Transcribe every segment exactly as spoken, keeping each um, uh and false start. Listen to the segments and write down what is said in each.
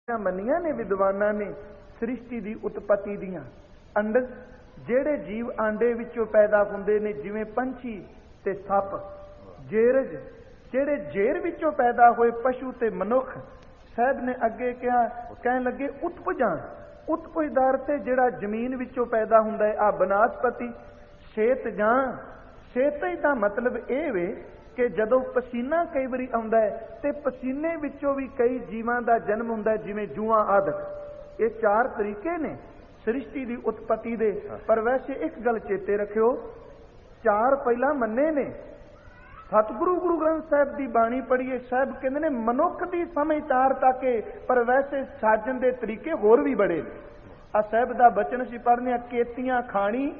ਮੰਨੀਆਂ ਨੇ ਵਿਦਵਾਨਾਂ ਨੇ ਸ੍ਰਿਸ਼ਟੀ ਦੀ ਉਤਪਤੀ ਦੀਆਂ। ਅੰਡਜ ਜਿਹੜੇ ਜੀਵ ਆਂਡੇ ਵਿੱਚੋਂ ਪੈਦਾ ਹੁੰਦੇ ਨੇ, ਜਿਵੇਂ ਪੰਛੀ ਤੇ ਸੱਪ। ਜੇਰਜ ਜਿਹੜੇ ਜੇਰ ਵਿੱਚੋਂ ਪੈਦਾ ਹੋਏ ਪਸ਼ੂ ਤੇ ਮਨੁੱਖ। ਸਾਹਿਬ ਨੇ ਅੱਗੇ ਕਿਹਾ, ਕਹਿਣ ਲੱਗੇ ਉਤਪਜਾਂ, ਉਤਪਜ ਦਾ ਅਰਥ ਹੈ ਜਿਹੜਾ ਜ਼ਮੀਨ ਵਿੱਚੋਂ ਪੈਦਾ ਹੁੰਦਾ ਹੈ। ਆ ਬਨਸਪਤੀ। ਸੇਤ ਜਾਂ ਸੇਤਜ ਦਾ ਮਤਲਬ ਇਹ ਵੇ ਕਿ ਜਦੋਂ ਪਸੀਨਾ ਕਈ ਵਾਰੀ ਆਉਂਦਾ ਹੈ ਤੇ ਪਸੀਨੇ ਵਿੱਚੋਂ ਵੀ ਕਈ ਜੀਵਾਂ ਦਾ ਜਨਮ ਹੁੰਦਾ ਹੈ, ਜਿਵੇਂ ਜੂਆਂ ਆਦਿਕ। ਇਹ ਚਾਰ ਤਰੀਕੇ ਨੇ ਸ੍ਰਿਸ਼ਟੀ ਦੀ ਉਤਪਤੀ ਦੇ। ਪਰ ਵੈਸੇ ਇੱਕ ਗੱਲ ਚੇਤੇ ਰੱਖਿਓ, ਚਾਰ ਪਹਿਲਾਂ ਮੰਨੇ ਨੇ। ਸਤਿਗੁਰੂ ਗੁਰੂ ਗ੍ਰੰਥ ਸਾਹਿਬ ਦੀ ਬਾਣੀ ਪੜ੍ਹੀਏ, ਸਾਹਿਬ ਕਹਿੰਦੇ ਨੇ ਮਨੁੱਖ ਦੀ ਸਮਝ ਚਾਰ ਤੱਕ ਏ, ਪਰ ਵੈਸੇ ਸਾਜਣ ਦੇ ਤਰੀਕੇ ਹੋਰ ਵੀ ਬੜੇ ਨੇ। ਆ ਸਾਹਿਬ ਦਾ ਬਚਨ ਅਸੀਂ ਪੜ੍ਹਨੇ ਆ, ਕੇਤੀਆਂ ਖਾਣੀ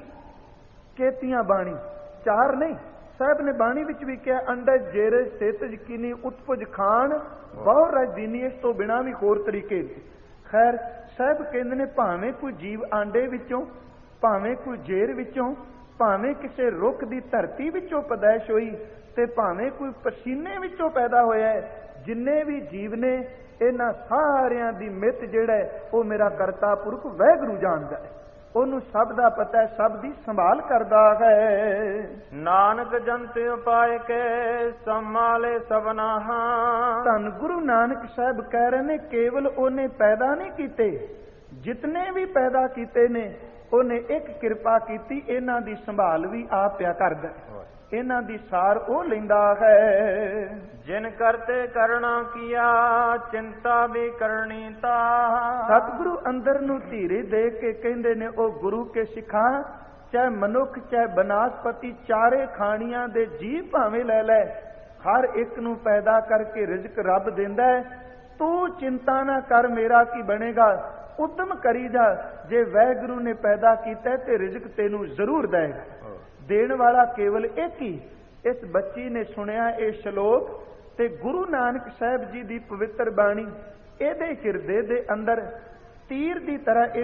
ਕੇਤੀਆਂ ਬਾਣੀ। ਚਾਰ ਨਹੀਂ, ਸਾਹਿਬ ਨੇ ਬਾਣੀ ਵਿੱਚ ਵੀ ਕਿਹਾ ਅੰਡਜ ਜੇਰਜ ਸੇਤਜ ਕੀਨੀ ਉਤਪਜ ਖਾਨ ਬਹੁ ਰਜ ਦੀਨੀ। ਇਸ ਤੋਂ ਬਿਨਾਂ ਵੀ ਹੋਰ ਤਰੀਕੇ ਨੇ। ਖੈਰ ਸਾਹਿਬ ਕਹਿੰਦੇ ਨੇ ਭਾਵੇਂ ਕੋਈ ਜੀਵ ਆਂਡੇ ਵਿੱਚੋਂ, ਭਾਵੇਂ ਕੋਈ ਜੇਰ ਵਿੱਚੋਂ, ਭਾਵੇਂ ਕਿਸੇ ਰੁੱਖ ਦੀ ਧਰਤੀ ਵਿੱਚੋਂ ਪੈਦਾਇਸ਼ ਹੋਈ, ਤੇ ਭਾਵੇਂ ਕੋਈ ਪਸੀਨੇ ਵਿੱਚੋਂ ਪੈਦਾ ਹੋਇਆ ਹੈ, ਜਿੰਨੇ ਵੀ ਜੀਵ ਨੇ ਇਹਨਾਂ ਸਾਰਿਆਂ ਦੀ ਮਿੱਤ ਜਿਹੜਾ ਹੈ ਉਹ ਮੇਰਾ ਕਰਤਾ ਪੁਰਖ ਵਾਹਿਗੁਰੂ ਜਾਣਦਾ ਹੈ। ਉਹਨੂੰ ਸਭ ਦਾ ਪਤਾ ਹੈ, ਸਭ ਦੀ ਸੰਭਾਲ ਕਰਦਾ ਹੈ। ਨਾਨਕ ਜੰਤ ਉਪਾਇ ਕੇ ਸੰਭਾਲੇ ਸਭਨਾਹਾ। ਧੰਨ ਗੁਰੂ ਨਾਨਕ ਸਾਹਿਬ ਕਹਿ ਰਹੇ ਨੇ ਕੇਵਲ ਉਹਨੇ ਪੈਦਾ ਨਹੀਂ ਕੀਤੇ, ਜਿਤਨੇ ਵੀ ਪੈਦਾ ਕੀਤੇ ਨੇ ਉਹਨੇ ਇੱਕ ਕਿਰਪਾ ਕੀਤੀ, ਇਹਨਾਂ ਦੀ ਸੰਭਾਲ ਵੀ ਆਪ ਪਿਆ ਕਰਦਾ, ਇਹਨਾਂ ਦੀ ਸਾਰ ਉਹ ਲੈਂਦਾ ਹੈ। ਜਿਨ ਕਰਤੇ ਕਰਣਾ ਕੀਆ ਚਿੰਤਾ ਵੀ ਕਰਨੀ ਤਾ। ਸਤਿਗੁਰੂ ਅੰਦਰ ਨੂੰ ਧੀਰੇ ਦੇ ਕੇ ਕਹਿੰਦੇ ਨੇ ਉਹ ਗੁਰੂ ਕੇ ਸਿੱਖਾਂ, ਚਾਹੇ ਮਨੁੱਖ ਚਾਹੇ ਬਨਸਪਤੀ, ਚਾਰੇ ਖਾਣੀਆਂ ਦੇ ਜੀਵ ਭਾਵੇਂ ਲੈ ਲੈ, ਹਰ ਇੱਕ ਨੂੰ ਪੈਦਾ ਕਰਕੇ ਰਿਜ਼ਕ ਰੱਬ ਦਿੰਦਾ ਹੈ। ਤੂੰ ਚਿੰਤਾ ਨਾ ਕਰ, ਮੇਰਾ ਕੀ ਬਣੇਗਾ, ਉਦਮ ਕਰੀ ਜਾ। ਜੇ ਵਾਹਿਗੁਰੂ ਨੇ ਪੈਦਾ ਕੀਤਾ ਤੇ ਰਿਜ਼ਕ ਤੈਨੂੰ ਜ਼ਰੂਰ ਦੇਗਾ। ਦੇਣ ਵਾਲਾ ਕੇਵਲ ਇੱਕ ਹੀ। ਇਸ ਬੱਚੀ ਨੇ ਸੁਣਿਆ ਇਹ ਸ਼ਲੋਕ ਤੇ ਗੁਰੂ ਨਾਨਕ ਸਾਹਿਬ ਜੀ ਦੀ ਪਵਿੱਤਰ ਬਾਣੀ ਇਹਦੇ ਹਿਰਦੇ ਦੇ ਅੰਦਰ ਤੀਰ ਦੀ ਤਰ੍ਹਾਂ